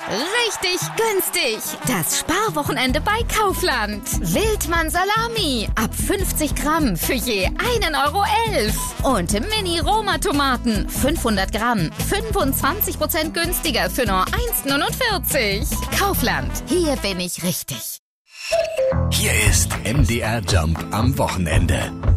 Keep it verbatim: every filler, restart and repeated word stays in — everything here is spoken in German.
Richtig günstig. Das Sparwochenende bei Kaufland. Wildmann Salami ab fünfzig Gramm für je einen Euro elf. Und Mini-Roma-Tomaten fünfhundert Gramm, fünfundzwanzig Prozent günstiger für nur eins neunundvierzig. Kaufland, hier bin ich richtig. Hier ist M D R Jump am Wochenende.